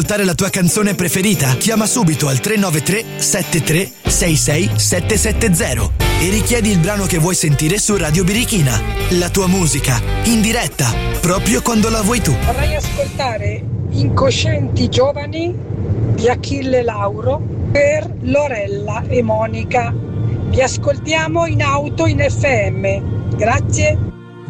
La tua canzone preferita? Chiama subito al 393 73 66 770 e richiedi il brano che vuoi sentire su Radio Birichina. La tua musica in diretta, proprio quando la vuoi tu. Vorrei ascoltare Incoscienti Giovani di Achille Lauro per Lorella e Monica. Vi ascoltiamo in auto in FM. Grazie.